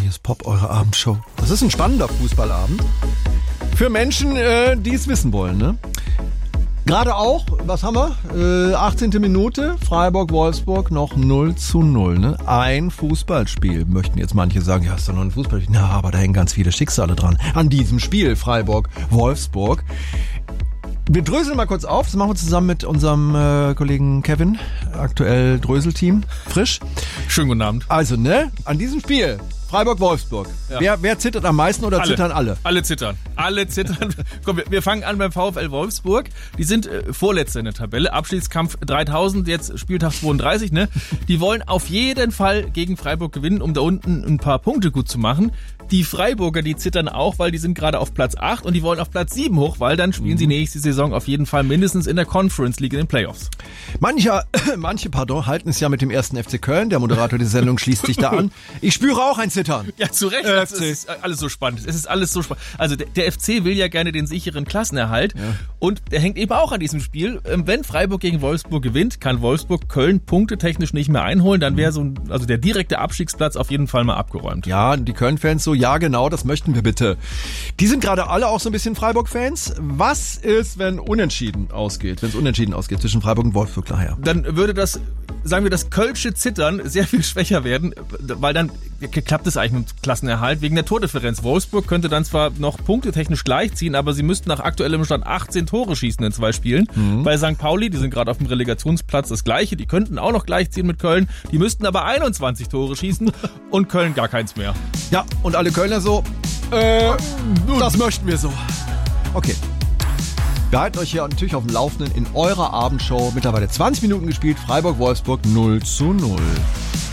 hier ist Pop, eure Abendshow. Das ist ein spannender Fußballabend. Für Menschen, die es wissen wollen, ne? Gerade auch, was haben wir? 18. Minute, Freiburg-Wolfsburg noch 0:0, ne? Ein Fußballspiel. Möchten jetzt manche sagen, ja, ist doch nur ein Fußballspiel. Na, aber da hängen ganz viele Schicksale dran. An diesem Spiel, Freiburg-Wolfsburg. Wir dröseln mal kurz auf. Das machen wir zusammen mit unserem Kollegen Kevin. Aktuell Dröselteam. Frisch. Schönen guten Abend. Also, ne? An diesem Spiel. Freiburg-Wolfsburg. Ja. Wer zittert am meisten oder zittern alle? Alle zittern. Alle zittern. Komm, wir fangen an beim VfL Wolfsburg. Die sind Vorletzter in der Tabelle. Abstiegskampf 3000, jetzt Spieltag 32, ne? Die wollen auf jeden Fall gegen Freiburg gewinnen, um da unten ein paar Punkte gut zu machen. Die Freiburger, die zittern auch, weil die sind gerade auf Platz 8 und die wollen auf Platz 7 hoch, weil dann spielen sie nächste Saison auf jeden Fall mindestens in der Conference League in den Playoffs. Manche, halten es ja mit dem ersten FC Köln. Der Moderator der Sendung schließt sich da an. Ich spüre auch ein Zittern. Ja, zu Recht. Es ist alles so spannend. Es ist alles so spannend. Also der FC will ja gerne den sicheren Klassenerhalt. Ja. Und der hängt eben auch an diesem Spiel. Wenn Freiburg gegen Wolfsburg gewinnt, kann Wolfsburg Köln punktetechnisch nicht mehr einholen. Dann wäre der direkte Abstiegsplatz auf jeden Fall mal abgeräumt. Ja, die Köln-Fans so, ja genau, das möchten wir bitte. Die sind gerade alle auch so ein bisschen Freiburg-Fans. Was ist, wenn unentschieden ausgeht? Wenn es unentschieden ausgeht zwischen Freiburg und Wolfsburg nachher? Dann würde das, sagen wir, das Kölsche Zittern sehr viel schwächer werden, weil dann klappt es eigentlich mit Klassenerhalt wegen der Tordifferenz. Wolfsburg könnte dann zwar noch punktetechnisch gleichziehen, aber sie müssten nach aktuellem Stand 18 Tore schießen in 2 Spielen. Bei St. Pauli, die sind gerade auf dem Relegationsplatz, das Gleiche. Die könnten auch noch gleichziehen mit Köln. Die müssten aber 21 Tore schießen und Köln gar keins mehr. Ja, und alle Kölner so, das möchten wir so. Okay. Wir halten euch hier natürlich auf dem Laufenden in eurer Abendshow. Mittlerweile 20 Minuten gespielt, Freiburg-Wolfsburg 0:0.